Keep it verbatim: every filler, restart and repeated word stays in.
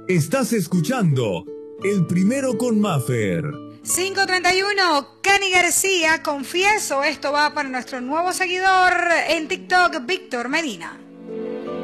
Estás escuchando El Primero con Maffer. cinco treinta y uno, Kenny García, confieso, esto va para nuestro nuevo seguidor en TikTok, Víctor Medina.